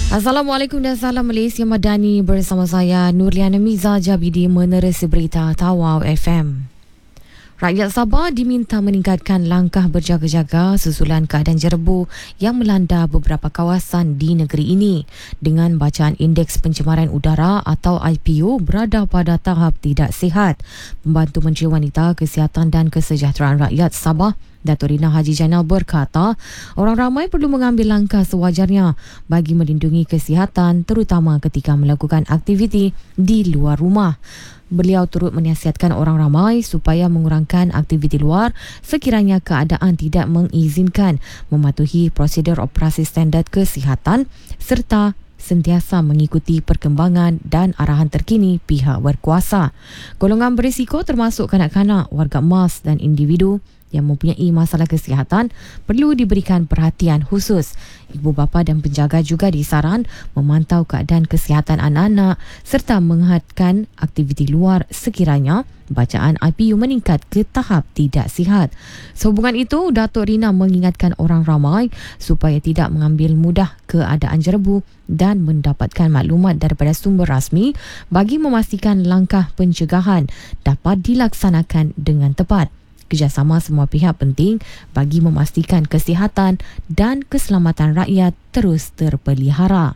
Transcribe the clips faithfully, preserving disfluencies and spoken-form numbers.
Assalamualaikum dan salam Malaysia Madani, bersama saya Nurliana Miza Jabidi menerusi berita Tawau F M. Rakyat Sabah diminta meningkatkan langkah berjaga-jaga susulan keadaan jerebu yang melanda beberapa kawasan di negeri ini dengan bacaan Indeks Pencemaran Udara atau I P U berada pada tahap tidak sihat. Pembantu Menteri Wanita, Kesihatan dan Kesejahteraan Rakyat Sabah, Datuk Rina Haji Jainal berkata, orang ramai perlu mengambil langkah sewajarnya bagi melindungi kesihatan terutama ketika melakukan aktiviti di luar rumah. Beliau turut menasihatkan orang ramai supaya mengurangkan aktiviti luar sekiranya keadaan tidak mengizinkan, mematuhi prosedur operasi standard kesihatan serta sentiasa mengikuti perkembangan dan arahan terkini pihak berkuasa. Golongan berisiko termasuk kanak-kanak, warga emas dan individu yang mempunyai masalah kesihatan perlu diberikan perhatian khusus. Ibu bapa dan penjaga juga disaran memantau keadaan kesihatan anak-anak serta menghadkan aktiviti luar sekiranya bacaan I P U meningkat ke tahap tidak sihat. Sehubungan itu, Datuk Rina mengingatkan orang ramai supaya tidak mengambil mudah keadaan jerebu dan mendapatkan maklumat daripada sumber rasmi bagi memastikan langkah pencegahan dapat dilaksanakan dengan tepat. Kerjasama semua pihak penting bagi memastikan kesihatan dan keselamatan rakyat terus terpelihara.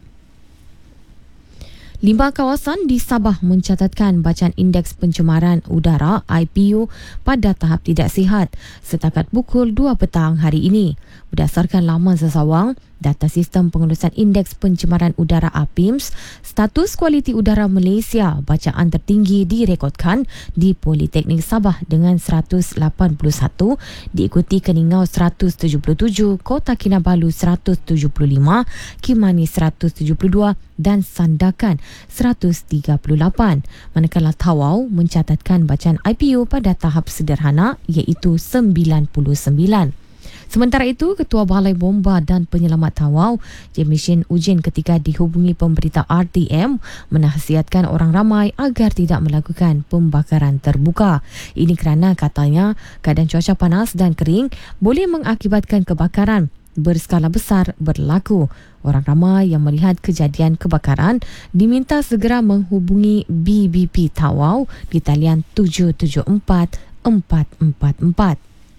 Lima kawasan di Sabah mencatatkan bacaan Indeks Pencemaran Udara I P U pada tahap tidak sihat setakat pukul dua petang hari ini. Berdasarkan laman sesawang, data sistem pengurusan Indeks Pencemaran Udara A P I M S, status kualiti udara Malaysia bacaan tertinggi direkodkan di Politeknik Sabah dengan seratus lapan puluh satu, diikuti Keningau seratus tujuh puluh tujuh, Kota Kinabalu seratus tujuh puluh lima, Kimani seratus tujuh puluh dua dan Sandakan seratus tiga puluh lapan. Manakala Tawau mencatatkan bacaan I P U pada tahap sederhana iaitu sembilan puluh sembilan. Sementara itu, Ketua Balai Bomba dan Penyelamat Tawau, Jemishin Ujin, ketika dihubungi pemberita R T M, menasihatkan orang ramai agar tidak melakukan pembakaran terbuka. Ini kerana katanya keadaan cuaca panas dan kering boleh mengakibatkan kebakaran berskala besar berlaku. Orang ramai yang melihat kejadian kebakaran diminta segera menghubungi B B P Tawau di talian tujuh tujuh empat empat empat empat.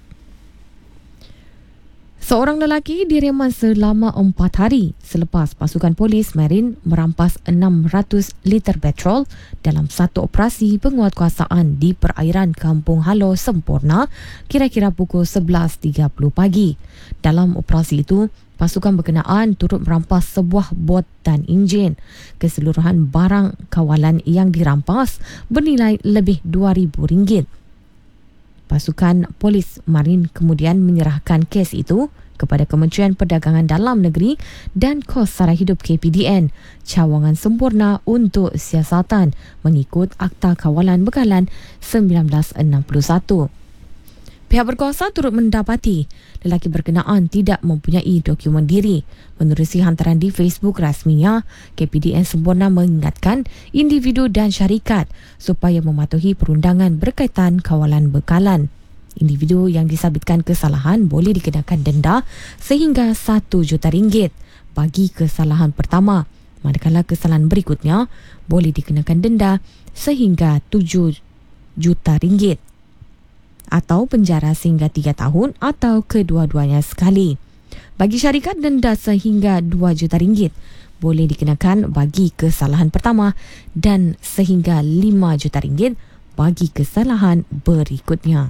Seorang lelaki direman selama empat hari selepas pasukan polis Marin merampas enam ratus liter petrol dalam satu operasi penguatkuasaan di perairan Kampung Halo Sempurna kira-kira pukul sebelas tiga puluh pagi. Dalam operasi itu, pasukan berkenaan turut merampas sebuah bot dan enjin. Keseluruhan barang kawalan yang dirampas bernilai lebih dua ribu ringgit. Pasukan polis Marin kemudian menyerahkan kes itu kepada Kementerian Perdagangan Dalam Negeri dan Kos Sara Hidup K P D N Cawangan Sempurna untuk siasatan mengikut Akta Kawalan Bekalan seribu sembilan ratus enam puluh satu. Pihak berkuasa turut mendapati lelaki berkenaan tidak mempunyai dokumen diri. Menerusi hantaran di Facebook rasminya, K P D N Sempurna mengingatkan individu dan syarikat supaya mematuhi perundangan berkaitan kawalan bekalan. Individu yang disabitkan kesalahan boleh dikenakan denda sehingga satu juta ringgit bagi kesalahan pertama, manakala kesalahan berikutnya boleh dikenakan denda sehingga tujuh juta ringgit atau penjara sehingga tiga tahun atau kedua-duanya sekali. Bagi syarikat, denda sehingga dua juta ringgit boleh dikenakan bagi kesalahan pertama dan sehingga lima juta ringgit bagi kesalahan berikutnya.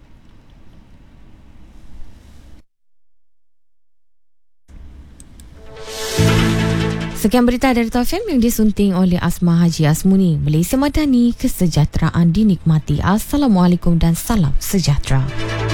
Sekian berita dari T A F M yang disunting oleh Asma Haji Asmuni. Malaysia Madani, kesejahteraan dinikmati. Assalamualaikum dan salam sejahtera.